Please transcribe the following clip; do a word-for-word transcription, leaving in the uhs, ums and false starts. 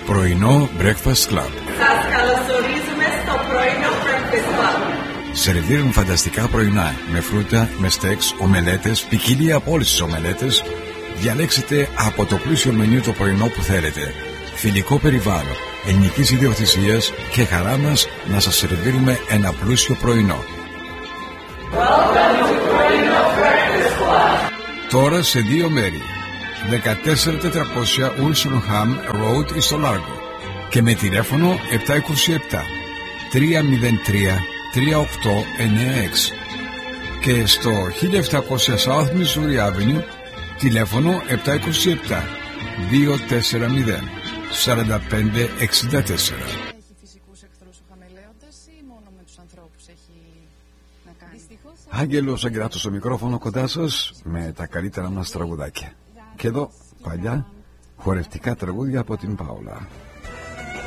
Πρωινό Breakfast Club. Σας καλωσορίζουμε στο πρωινό Breakfast Club. Σερβίρουν φανταστικά πρωινά με φρούτα, με στέξ, ομελέτες, ποικιλία από όλες τις ομελέτες. Διαλέξτε από το πλούσιο μενού το πρωινό που θέλετε. Φιλικό περιβάλλον, ελληνικής ιδιοκτησίας και χαρά μας να σας σερβίρουμε ένα πλούσιο πρωινό. Welcome to Πρωινό Breakfast Club. Τώρα σε δύο μέρη. δεκατέσσερα τετρακόσια Ulsonham Road στο Λάργο και με τηλέφωνο επτά είκοσι επτά τρία μηδέν τρία τρία οκτώ εννιά έξι και στο χίλια επτακόσια South Missouri Avenue τηλέφωνο επτά είκοσι επτά δύο τέσσερα μηδέν τέσσερα πέντε έξι τέσσερα. Έχει φυσικούς εχθρούς ο χαμελέοντας ή μόνο με τους ανθρώπους έχει να κάνει? Δυστυχώς... Άγγελος Αγκράτος στο μικρόφωνο κοντά σας με τα καλύτερα μας τραγουδάκια. Και εδώ παλιά χορευτικά τραγούδια από την Πάολα.